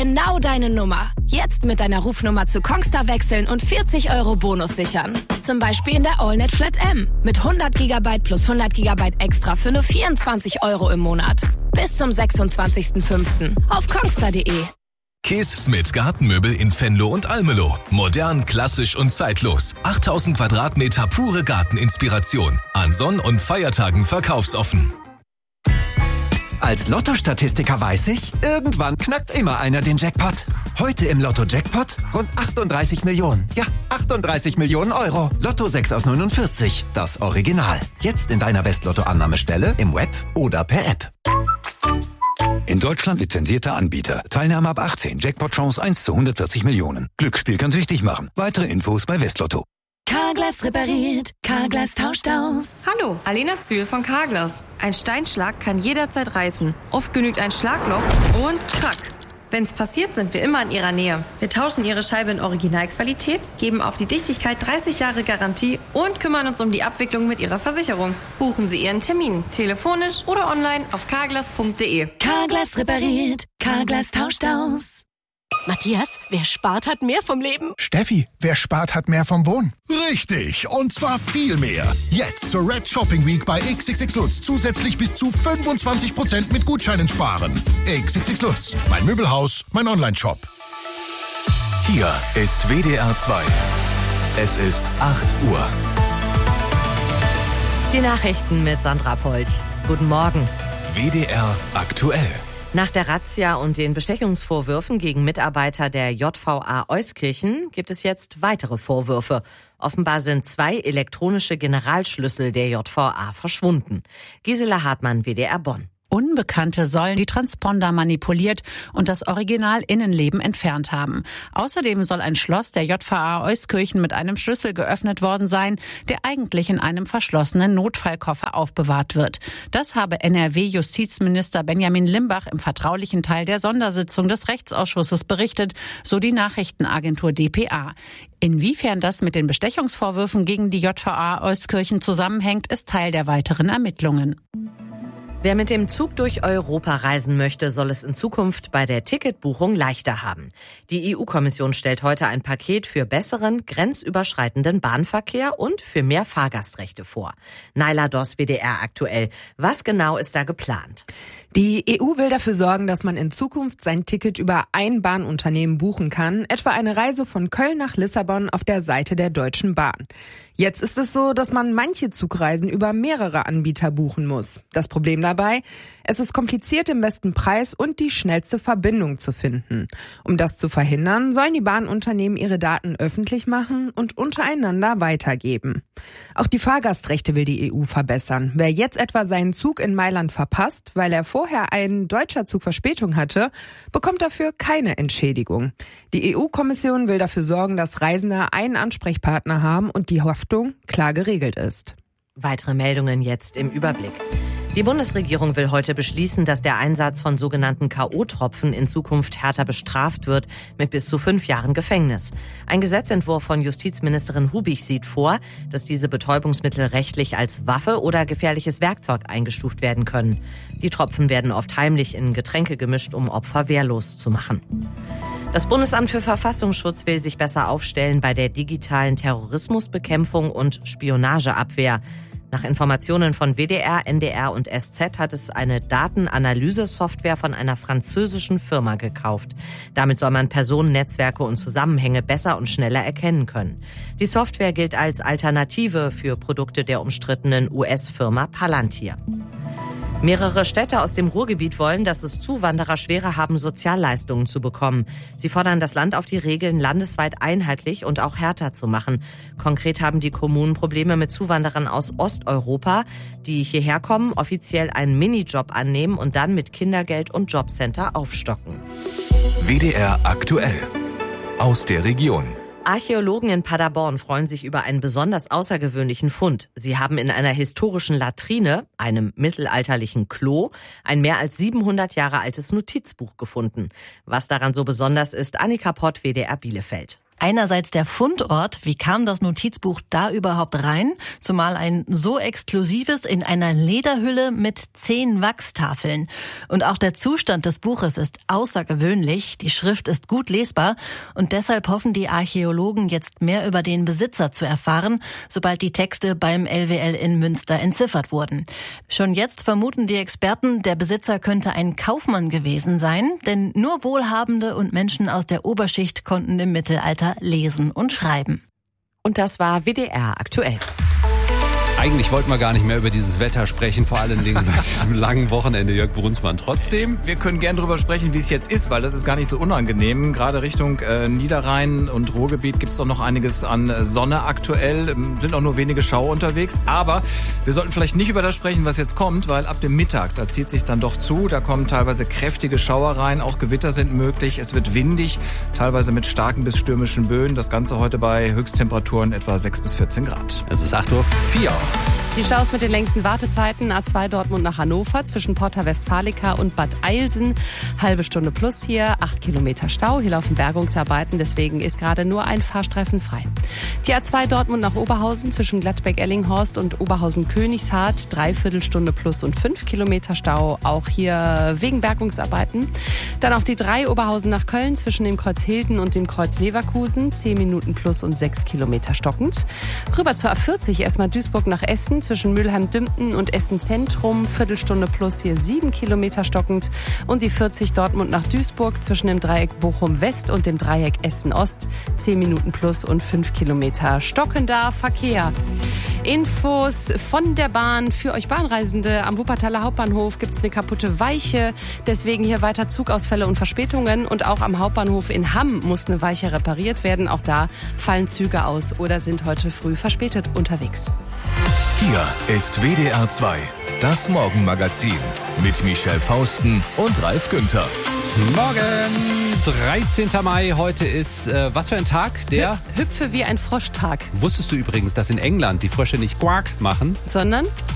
Genau deine Nummer. Jetzt mit deiner Rufnummer zu Kongstar wechseln und 40 € Bonus sichern. Zum Beispiel in der AllNet Flat M. Mit 100 GB plus 100 GB extra für nur 24 € im Monat. Bis zum 26.05. auf kongstar.de. Kees Smith Gartenmöbel in Venlo und Almelo. Modern, klassisch und zeitlos. 8000 Quadratmeter pure Garteninspiration. An Sonn- und Feiertagen verkaufsoffen. Als Lotto-Statistiker weiß ich, irgendwann knackt immer einer den Jackpot. Heute im Lotto-Jackpot rund 38 Millionen. Ja, 38 Millionen Euro. Lotto 6 aus 49, das Original. Jetzt in deiner West-Lotto-Annahmestelle, im Web oder per App. In Deutschland lizenzierter Anbieter. Teilnahme ab 18. Jackpot-Chance 1 zu 140 Millionen. Glücksspiel kann süchtig machen. Weitere Infos bei Westlotto. Carglass repariert, Carglass tauscht aus. Hallo, Alena Zühl von Carglass. Ein Steinschlag kann jederzeit reißen. Oft genügt ein Schlagloch und krack. Wenn's passiert, sind wir immer in Ihrer Nähe. Wir tauschen Ihre Scheibe in Originalqualität, geben auf die Dichtigkeit 30 Jahre Garantie und kümmern uns um die Abwicklung mit Ihrer Versicherung. Buchen Sie Ihren Termin, telefonisch oder online auf carglass.de. Carglass repariert, Carglass tauscht aus. Matthias, wer spart, hat mehr vom Leben. Steffi, wer spart, hat mehr vom Wohnen. Richtig, und zwar viel mehr. Jetzt zur Red Shopping Week bei XXX Lutz zusätzlich bis zu 25% mit Gutscheinen sparen. XXX Lutz, mein Möbelhaus, mein Online-Shop. Hier ist WDR 2. Es ist 8 Uhr. Die Nachrichten mit Sandra Polch. Guten Morgen. WDR aktuell. Nach der Razzia und den Bestechungsvorwürfen gegen Mitarbeiter der JVA Euskirchen gibt es jetzt weitere Vorwürfe. Offenbar sind 2 elektronische Generalschlüssel der JVA verschwunden. Gisela Hartmann, WDR Bonn. Unbekannte sollen die Transponder manipuliert und das Original-Innenleben entfernt haben. Außerdem soll ein Schloss der JVA Euskirchen mit einem Schlüssel geöffnet worden sein, der eigentlich in einem verschlossenen Notfallkoffer aufbewahrt wird. Das habe NRW-Justizminister Benjamin Limbach im vertraulichen Teil der Sondersitzung des Rechtsausschusses berichtet, so die Nachrichtenagentur dpa. Inwiefern das mit den Bestechungsvorwürfen gegen die JVA Euskirchen zusammenhängt, ist Teil der weiteren Ermittlungen. Wer mit dem Zug durch Europa reisen möchte, soll es in Zukunft bei der Ticketbuchung leichter haben. Die EU-Kommission stellt heute ein Paket für besseren, grenzüberschreitenden Bahnverkehr und für mehr Fahrgastrechte vor. Naila Doss, WDR aktuell. Was genau ist da geplant? Die EU will dafür sorgen, dass man in Zukunft sein Ticket über ein Bahnunternehmen buchen kann, etwa eine Reise von Köln nach Lissabon auf der Seite der Deutschen Bahn. Jetzt ist es so, dass man manche Zugreisen über mehrere Anbieter buchen muss. Das Problem dabei, es ist kompliziert, den besten Preis und die schnellste Verbindung zu finden. Um das zu verhindern, sollen die Bahnunternehmen ihre Daten öffentlich machen und untereinander weitergeben. Auch die Fahrgastrechte will die EU verbessern. Wer jetzt etwa seinen Zug in Mailand verpasst, weil er vorher ein deutscher Zug Verspätung hatte, bekommt dafür keine Entschädigung. Die EU-Kommission will dafür sorgen, dass Reisende einen Ansprechpartner haben und die Haftung klar geregelt ist. Weitere Meldungen jetzt im Überblick. Die Bundesregierung will heute beschließen, dass der Einsatz von sogenannten K.O.-Tropfen in Zukunft härter bestraft wird, mit bis zu 5 Jahren Gefängnis. Ein Gesetzentwurf von Justizministerin Hubig sieht vor, dass diese Betäubungsmittel rechtlich als Waffe oder gefährliches Werkzeug eingestuft werden können. Die Tropfen werden oft heimlich in Getränke gemischt, um Opfer wehrlos zu machen. Das Bundesamt für Verfassungsschutz will sich besser aufstellen bei der digitalen Terrorismusbekämpfung und Spionageabwehr. Nach Informationen von WDR, NDR und SZ hat es eine Datenanalyse-Software von einer französischen Firma gekauft. Damit soll man Personen, Netzwerke und Zusammenhänge besser und schneller erkennen können. Die Software gilt als Alternative für Produkte der umstrittenen US-Firma Palantir. Mehrere Städte aus dem Ruhrgebiet wollen, dass es Zuwanderer schwerer haben, Sozialleistungen zu bekommen. Sie fordern das Land auf, die Regeln landesweit einheitlich und auch härter zu machen. Konkret haben die Kommunen Probleme mit Zuwanderern aus Osteuropa, die hierher kommen, offiziell einen Minijob annehmen und dann mit Kindergeld und Jobcenter aufstocken. WDR aktuell. Aus der Region. Archäologen in Paderborn freuen sich über einen besonders außergewöhnlichen Fund. Sie haben in einer historischen Latrine, einem mittelalterlichen Klo, ein mehr als 700 Jahre altes Notizbuch gefunden. Was daran so besonders ist, Annika Pott, WDR Bielefeld. Einerseits der Fundort, wie kam das Notizbuch da überhaupt rein? Zumal ein so exklusives in einer Lederhülle mit 10 Wachstafeln. Und auch der Zustand des Buches ist außergewöhnlich, die Schrift ist gut lesbar und deshalb hoffen die Archäologen jetzt mehr über den Besitzer zu erfahren, sobald die Texte beim LWL in Münster entziffert wurden. Schon jetzt vermuten die Experten, der Besitzer könnte ein Kaufmann gewesen sein, denn nur Wohlhabende und Menschen aus der Oberschicht konnten im Mittelalter lesen und schreiben. Und das war WDR aktuell. Eigentlich wollten wir gar nicht mehr über dieses Wetter sprechen, vor allen Dingen am langen Wochenende, Jörg Brunsmann. Trotzdem, wir können gern drüber sprechen, wie es jetzt ist, weil das ist gar nicht so unangenehm. Gerade Richtung Niederrhein und Ruhrgebiet gibt's doch noch einiges an Sonne aktuell. Sind auch nur wenige Schauer unterwegs. Aber wir sollten vielleicht nicht über das sprechen, was jetzt kommt, weil ab dem Mittag, da zieht sich dann doch zu. Da kommen teilweise kräftige Schauer rein, auch Gewitter sind möglich. Es wird windig, teilweise mit starken bis stürmischen Böen. Das Ganze heute bei Höchsttemperaturen etwa 6 bis 14 Grad. Es ist 8:04 Uhr. Die Staus mit den längsten Wartezeiten, A2 Dortmund nach Hannover zwischen Porta Westfalica und Bad Eilsen. Halbe Stunde plus hier, 8 Kilometer Stau. Hier laufen Bergungsarbeiten, deswegen ist gerade nur ein Fahrstreifen frei. Die A2 Dortmund nach Oberhausen zwischen Gladbeck-Ellinghorst und Oberhausen-Königshardt. 3/4 Stunde plus und 5 Kilometer Stau, auch hier wegen Bergungsarbeiten. Dann auch die 3 Oberhausen nach Köln zwischen dem Kreuz Hilden und dem Kreuz Leverkusen. 10 Minuten plus und 6 Kilometer stockend. Rüber zur A40 erstmal Duisburg nach Essen zwischen Mülheim-Dümpten und Essen-Zentrum. Viertelstunde plus hier 7 Kilometer stockend. Und die 40 Dortmund nach Duisburg zwischen dem Dreieck Bochum-West und dem Dreieck Essen-Ost. 10 Minuten plus und 5 Kilometer stockender Verkehr. Infos von der Bahn für euch Bahnreisende. Am Wuppertaler Hauptbahnhof gibt's eine kaputte Weiche. Deswegen hier weiter Zugausfälle und Verspätungen. Und auch am Hauptbahnhof in Hamm muss eine Weiche repariert werden. Auch da fallen Züge aus oder sind heute früh verspätet unterwegs. Hier ist WDR 2, das Morgenmagazin mit Michelle Fausten und Ralf Günther. Morgen, 13. Mai, heute ist, was für ein Tag? Der Hüpfe wie ein Froschtag. Wusstest du übrigens, dass in England die Frösche nicht Quack machen? Sondern?